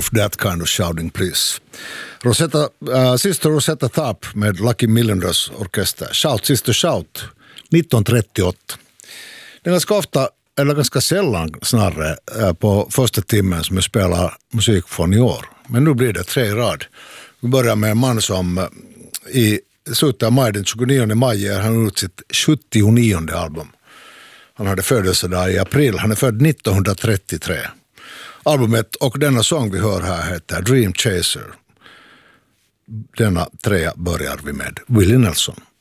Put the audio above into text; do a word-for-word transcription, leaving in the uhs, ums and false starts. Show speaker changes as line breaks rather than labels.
of that kind of shouting, please. Rosetta, äh, Sister Rosetta Tharpe med Lucky Millionaires orkester. Shout, Sister Shout, nittonhundratrettioåtta. Det är ganska ofta, eller ganska sällan snarare, äh, på första timmen som jag spelar musik från i år. Men nu blir det tre i rad. Vi börjar med en man som äh, i slutet av maj, den tjugonionde maj, har han ut sitt sjuttionionde album. Han hade födelsedag i april. Han är född nittonhundratrettiotre. Albumet och denna sång vi hör här heter Dream Chaser. Denna trea börjar vi med Willie Nelson.